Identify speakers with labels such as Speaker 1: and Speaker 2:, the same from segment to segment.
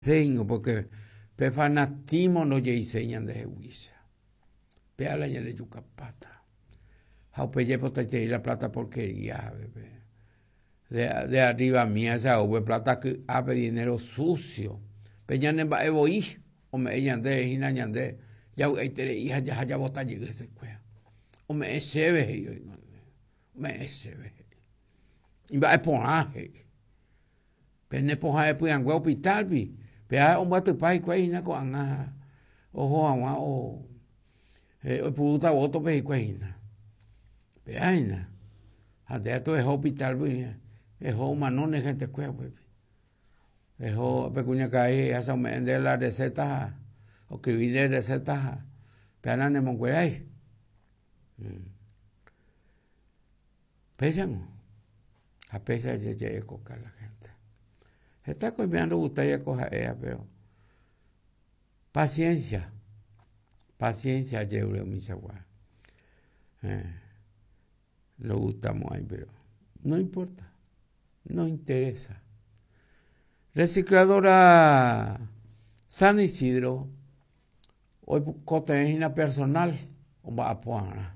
Speaker 1: Sengo, porque pe fanatismo no ye enseñan de Jehuisa. Pe a la de yucapata. Jaupe ye potete la plata porquería, bebé. De arriba mía esa hube plata que habe dinero sucio. Pe ya ne va evoí, o me yande, hina yande. Ya eitere hija ya bota llegue ese cuea. O me esebe yo. Me esebe. Y va a poner. Pe ne poja e puyan gua hospital bi. Pe a un bate pai kwai na ko anga o ho anga o puta voto pe kwai na pe aina ade to e hospital bi e ho manone gente kwai e ho pe kunya kai asa me de la receta o que viene receta pe ana ne mon kwai pesan a pesa je ko la gente está comiendo botella coja ella pero paciencia, Yeure Michagua. Lo gustamos ahí, pero no importa, no interesa. Recicladora San Isidro, hoy coteína personal, va a poner.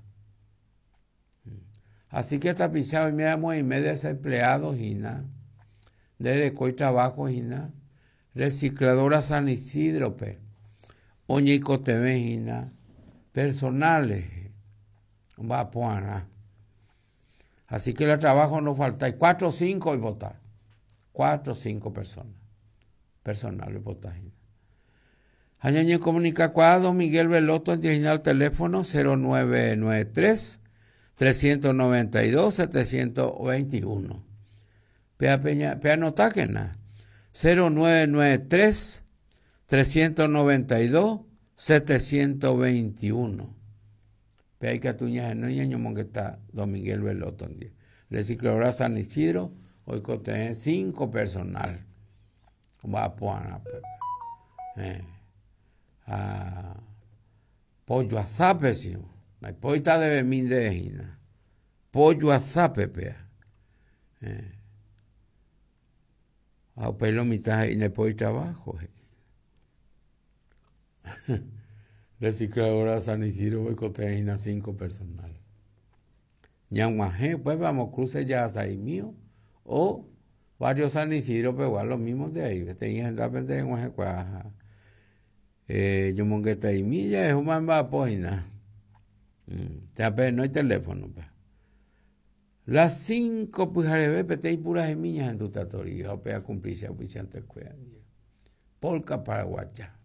Speaker 1: Así que está pisado y me llamo y me desempleados y nada, de coi trabajo y nada. Recicladora San Isidro, pe. Oñico Tevejina, personales, va a poner. Así que el trabajo no falta. Hay 4 o 5 y votar. 4 o 5 personas. Personales votar. Añaño comunica cuadro Miguel Veloto en digital teléfono 0993 392 721. Pe anotar que nada. 0993 392 721. Pe hay que atuñar no ñaño mongueta Don Miguel Veloto. Recicladora San Isidro, hoy contiene 5 personal. Va a poner pollo asape, si no. Hay poita de bemín de ejina. Pollo asape, pea. A pelo mitad y ne poi trabajo. Recicladora San Isidro, voy contiene 5 personal. Ñanguajé, pues vamos, cruce ya a mío o varios San Isidro, pero igual los mismos de ahí. Tenía gente de Ñanguajé, cuaja. Yo mongueta y milla, es un mamba poina. No hay teléfono, pues. Las 5, pues, te hay puras semillas en tu tatoría, o pega cumplirse a Vicente Cuea. Polca Paraguacha.